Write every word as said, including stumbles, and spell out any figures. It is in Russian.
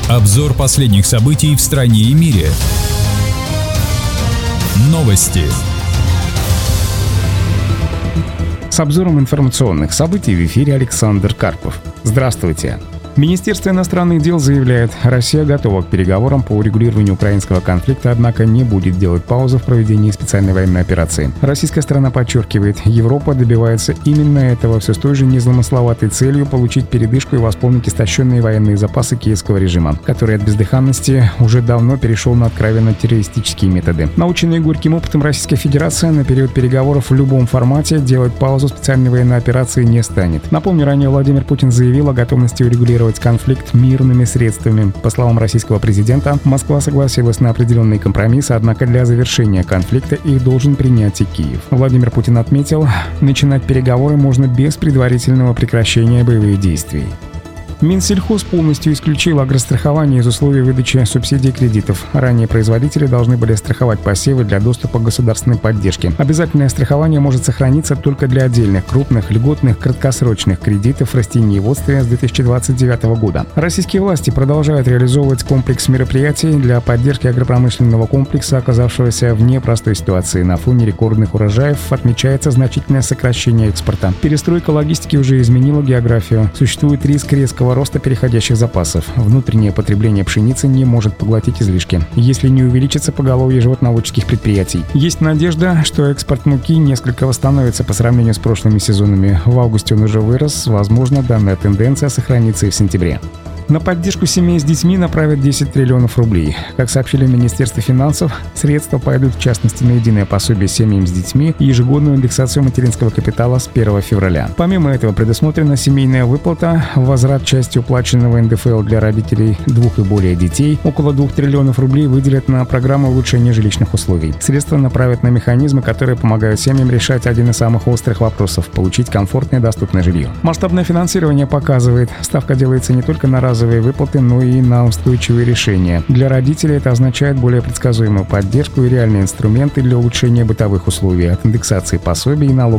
Обзор последних событий в стране и мире. Новости. С обзором информационных событий в эфире Александр Карпов. Здравствуйте. Министерство иностранных дел заявляет, Россия готова к переговорам по урегулированию украинского конфликта, однако не будет делать паузу в проведении специальной военной операции. Российская сторона подчеркивает, Европа добивается именно этого все с той же незамысловатой целью получить передышку и восполнить истощенные военные запасы киевского режима, который от бездыханности уже давно перешел на откровенно террористические методы. Наученная горьким опытом Российская Федерация на период переговоров в любом формате делать паузу специальной военной операции не станет. Напомню, ранее Владимир Путин заявил о готовности урегулировать конфликт мирными средствами. По словам российского президента, Москва согласилась на определенные компромиссы, однако для завершения конфликта их должен принять и Киев. Владимир Путин отметил, начинать переговоры можно без предварительного прекращения боевых действий. Минсельхоз полностью исключил агрострахование из условий выдачи субсидий и кредитов. Ранее производители должны были страховать посевы для доступа к государственной поддержке. Обязательное страхование может сохраниться только для отдельных крупных, льготных, краткосрочных кредитов в растениеводстве с две тысячи двадцать девятого года. Российские власти продолжают реализовывать комплекс мероприятий для поддержки агропромышленного комплекса, оказавшегося в непростой ситуации. На фоне рекордных урожаев отмечается значительное сокращение экспорта. Перестройка логистики уже изменила географию. Существует риск резкого роста переходящих запасов. Внутреннее потребление пшеницы не может поглотить излишки, если не увеличится поголовье животноводческих предприятий. Есть надежда, что экспорт муки несколько восстановится по сравнению с прошлыми сезонами. В августе он уже вырос. Возможно, данная тенденция сохранится и в сентябре. На поддержку семей с детьми направят десять триллионов рублей. Как сообщили в Министерстве финансов, средства пойдут в частности на единое пособие семьям с детьми и ежегодную индексацию материнского капитала с первого февраля. Помимо этого предусмотрена семейная выплата, возврат части уплаченного эн дэ эф эл для родителей двух и более детей. Около двух триллионов рублей выделят на программу улучшения жилищных условий. Средства направят на механизмы, которые помогают семьям решать один из самых острых вопросов – получить комфортное и доступное жилье. Масштабное финансирование показывает, ставка делается не только на раз выплаты, но и на устойчивые решения. Для родителей это означает более предсказуемую поддержку и реальные инструменты для улучшения бытовых условий, от индексации пособий и налогов